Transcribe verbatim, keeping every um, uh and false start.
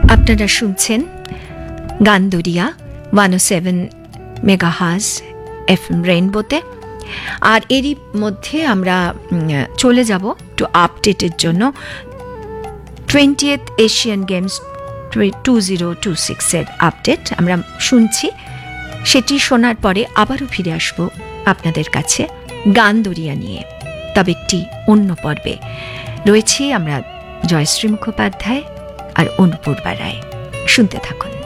আপনারা শুনছেন গানদরিয়া ওয়ান ও seven megahertz F M রেইনবোতে। আর এরই মধ্যে আমরা চলে যাব টু আপডেটের জন্য twentieth Asian games two zero two সিক্সের আপডেট আমরা শুনছি। সেটি শোনার পরে আবারও ফিরে আসব আপনাদের কাছে গানদরিয়া নিয়ে, তবে একটি অন্য পর্বে। রয়েছি আমরা জয়শ্রী মুখোপাধ্যায় আর অনুপূর্বা রায়। শুনতে থাকুন।